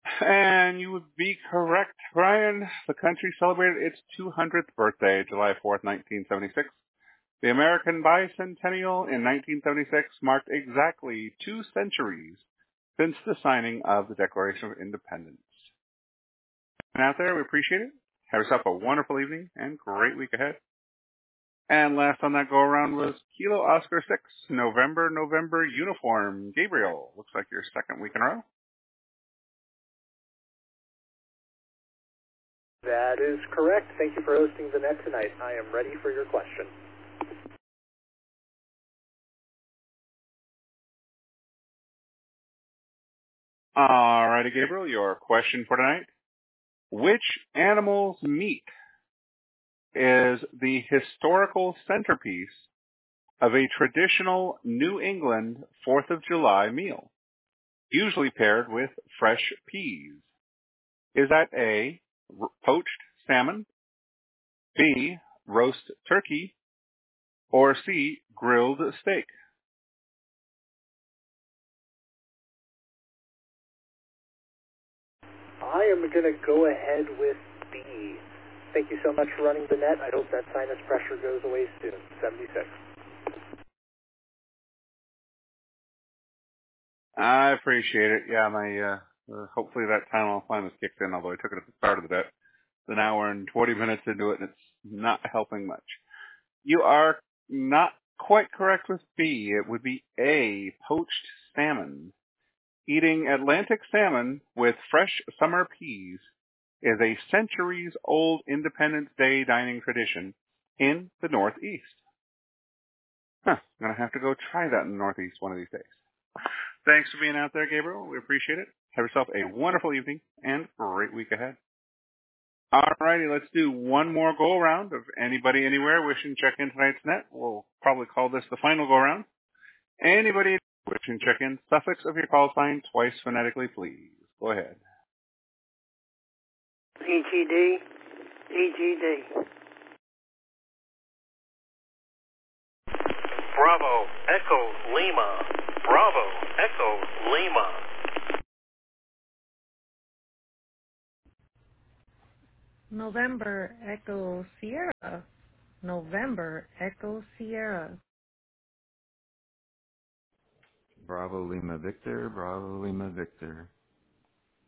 And you would be correct, Brian. The country celebrated its 200th birthday, July 4th, 1976. The American bicentennial in 1976 marked exactly 2 centuries since the signing of the Declaration of Independence. And out there, we appreciate it. Have yourself a wonderful evening and great week ahead. And last on that go-around was Kilo Oscar 6, November uniform. Gabriel, looks like your second week in a row. That is correct. Thank you for hosting the net tonight. I am ready for your question. Alrighty, Gabriel, your question for tonight. Which animal's meat is the historical centerpiece of a traditional New England 4th of July meal, usually paired with fresh peas? Is that A, poached salmon, B, roast turkey, or C, grilled steak? I am going to go ahead with B. Thank you so much for running the net. I hope that sinus pressure goes away soon. 76. I appreciate it. Yeah, my hopefully that Tylenol finally kicked in, although I took it at the start of the bet. It's an hour and 20 minutes into it, and it's not helping much. You are not quite correct with B. It would be A, poached salmon. Eating Atlantic salmon with fresh summer peas is a centuries-old Independence Day dining tradition in the Northeast. I'm going to have to go try that in the Northeast one of these days. Thanks for being out there, Gabriel. We appreciate it. Have yourself a wonderful evening and great week ahead. Alrighty, let's do one more go-around of anybody anywhere wishing to check in tonight's net. We'll probably call this the final go-around. Anybody wishing to check in, suffix of your call sign twice phonetically, please. Go ahead. EGD, EGD. Bravo, Echo, Lima. Bravo, Echo, Lima. November, Echo, Sierra. November, Echo, Sierra. Bravo, Lima, Victor. Bravo, Lima, Victor.